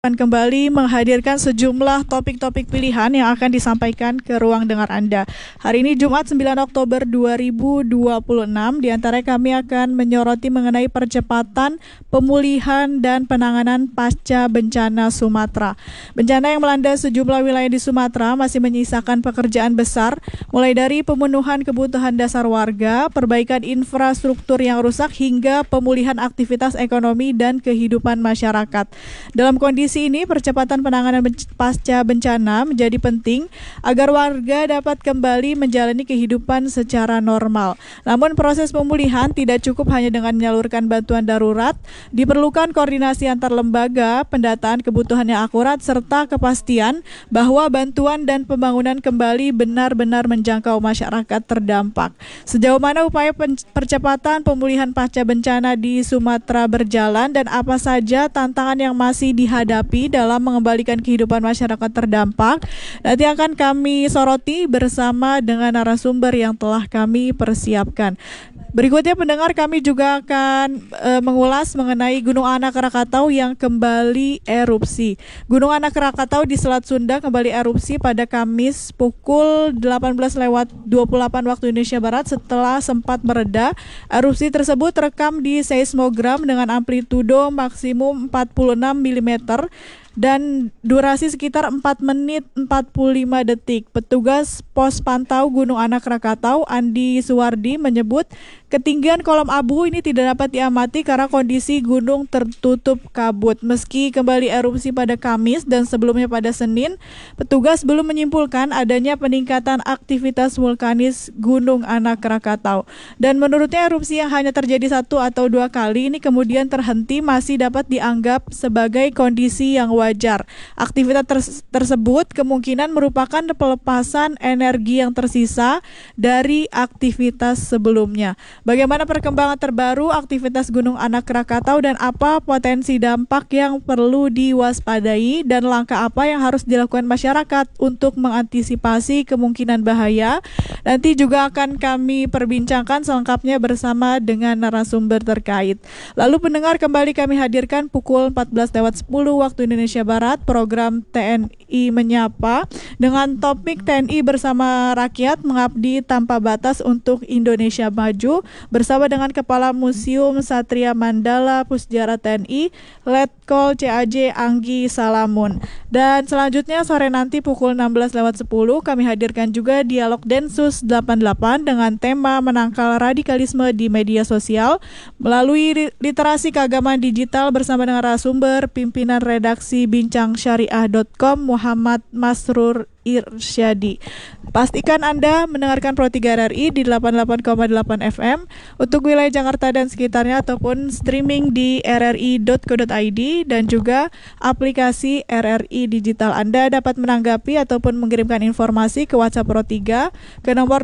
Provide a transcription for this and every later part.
akan kembali menghadirkan sejumlah topik-topik pilihan yang akan disampaikan ke ruang dengar Anda. Hari ini Jumat 9 Oktober 2026, di antara kami akan menyoroti mengenai percepatan pemulihan dan penanganan pasca bencana Sumatera. Bencana yang melanda sejumlah wilayah di Sumatera masih menyisakan pekerjaan besar, mulai dari pemenuhan kebutuhan dasar warga, perbaikan infrastruktur yang rusak, hingga pemulihan aktivitas ekonomi dan kehidupan masyarakat. Dalam kondisi ini, percepatan penanganan pasca bencana menjadi penting agar warga dapat kembali menjalani kehidupan secara normal. Namun proses pemulihan tidak cukup hanya dengan menyalurkan bantuan darurat, diperlukan koordinasi antar lembaga, pendataan kebutuhan yang akurat, serta kepastian bahwa bantuan dan pembangunan kembali benar-benar menjangkau masyarakat terdampak. Sejauh mana upaya percepatan pemulihan pasca bencana di Sumatera berjalan dan apa saja tantangan yang masih dihadapi dalam mengembalikan kehidupan masyarakat terdampak, nanti akan kami soroti bersama dengan narasumber yang telah kami persiapkan. Berikutnya pendengar, kami juga akan mengulas mengenai Gunung Anak Rakatau yang kembali erupsi. Gunung Anak Rakatau di Selat Sunda kembali erupsi pada Kamis pukul 18.28 waktu Indonesia Barat setelah sempat mereda. Erupsi tersebut terekam di seismogram dengan amplitudo maksimum 46 mm dan durasi sekitar 4 menit 45 detik. Petugas pos pantau Gunung Anak Rakatau, Andi Suwardi, menyebut ketinggian kolom abu ini tidak dapat diamati karena kondisi gunung tertutup kabut. Meski kembali erupsi pada Kamis dan sebelumnya pada Senin, petugas belum menyimpulkan adanya peningkatan aktivitas vulkanis Gunung Anak Rakatau. Dan menurutnya erupsi yang hanya terjadi 1 atau 2 kali ini kemudian terhenti masih dapat dianggap sebagai kondisi yang wajar. Aktivitas tersebut kemungkinan merupakan pelepasan energi yang tersisa dari aktivitas sebelumnya. Bagaimana perkembangan terbaru aktivitas Gunung Anak Rakatau dan apa potensi dampak yang perlu diwaspadai dan langkah apa yang harus dilakukan masyarakat untuk mengantisipasi kemungkinan bahaya? Nanti juga akan kami perbincangkan selengkapnya bersama dengan narasumber terkait. Lalu pendengar, kembali kami hadirkan pukul 14.10 waktu Indonesia Barat program TNI Menyapa dengan topik TNI bersama rakyat mengabdi tanpa batas untuk Indonesia Maju bersama dengan Kepala Museum Satria Mandala Pusdjara TNI Letkol CAJ Anggi Salamun. Dan selanjutnya sore nanti pukul 16.10 kami hadirkan juga dialog Densus 88 dengan tema menangkal radikalisme di media sosial melalui literasi keagamaan digital bersama dengan narasumber pimpinan redaksi bincangsyariah.com Muhammad Masrur Irsyadi. Pastikan Anda mendengarkan Pro 3 RRI di 88,8 FM untuk wilayah Jakarta dan sekitarnya ataupun streaming di rri.co.id dan juga aplikasi RRI Digital. Anda dapat menanggapi ataupun mengirimkan informasi ke WhatsApp Pro 3 ke nomor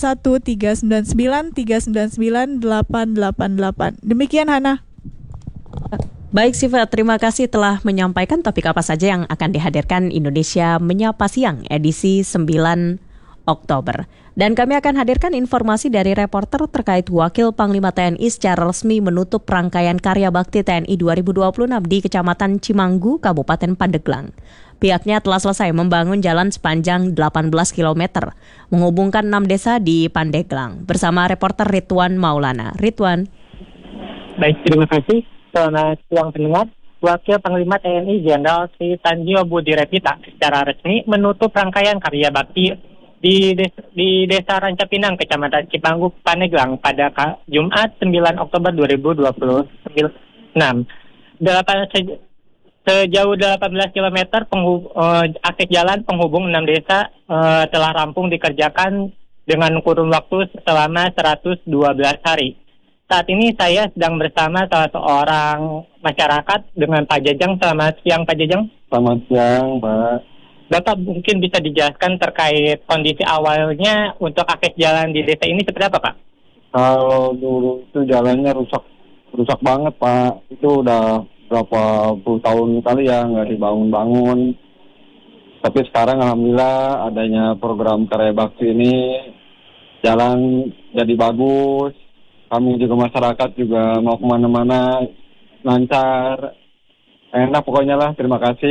081399398888. Demikian Hana. Baik Siva, terima kasih telah menyampaikan topik apa saja yang akan dihadirkan Indonesia Menyapa Siang edisi 9 Oktober. Dan kami akan hadirkan informasi dari reporter terkait Wakil Panglima TNI secara resmi menutup rangkaian karya bakti TNI 2026 di Kecamatan Cimanggu, Kabupaten Pandeglang. Pihaknya telah selesai membangun jalan sepanjang 18 km menghubungkan 6 desa di Pandeglang. Bersama reporter Ridwan Maulana. Ridwan. Baik, terima kasih. Selamat siang pendengar. Wakil Panglima TNI Jenderal Sri Tanjio Budi Repita secara resmi menutup rangkaian karya bakti di Desa Rancapinang, Kecamatan Cimanggu, Pandeglang pada Jumat 9 Oktober 2026. Sejauh 18 km akses jalan penghubung 6 desa telah rampung dikerjakan dengan kurun waktu selama 112 hari. Saat ini saya sedang bersama salah seorang masyarakat dengan Pak Jajang. Selamat siang Pak Jajang. Selamat siang Pak. Bapak mungkin bisa dijelaskan terkait kondisi awalnya untuk akses jalan di desa ini seperti apa Pak? Kalau dulu itu jalannya rusak banget Pak. Itu udah berapa puluh tahun kali ya nggak dibangun-bangun. Tapi sekarang alhamdulillah adanya program karya bakti ini, jalan jadi bagus. Kami juga masyarakat juga mau kemana-mana lancar. Enak pokoknya lah, terima kasih.